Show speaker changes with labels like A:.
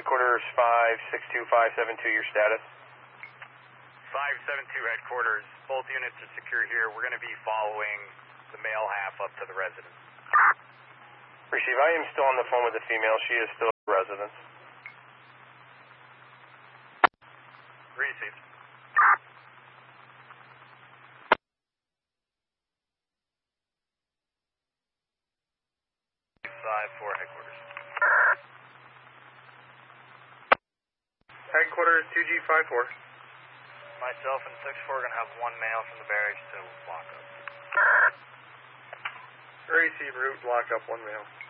A: Headquarters 562572, your status?
B: 572 headquarters. Both units are secure here. We're going to be following the male half up to the residence.
A: Receive. I am still on the phone with the female. She is still a residence.
B: Received. 5-4 headquarters.
A: Headquarters 2G54.
B: Myself and 6-4 are going to have one male from the barracks to lock up.
A: Receive route, lock up one male.